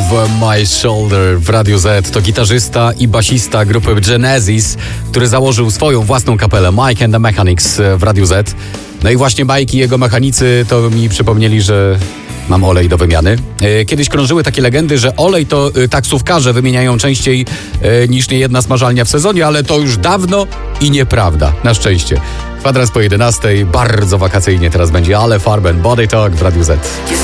Over My Shoulder w Radiu Z. To gitarzysta i basista grupy Genesis, który założył swoją własną kapelę Mike and the Mechanics w Radiu Z. No i właśnie Mike i jego mechanicy to mi przypomnieli, że mam olej do wymiany. Kiedyś krążyły takie legendy, że olej to taksówkarze wymieniają częściej niż niejedna smażalnia w sezonie, ale to już dawno i nieprawda. Na szczęście. Kwadrans po 11. Bardzo wakacyjnie teraz będzie Ale Farben, Body Talk w Radiu Z.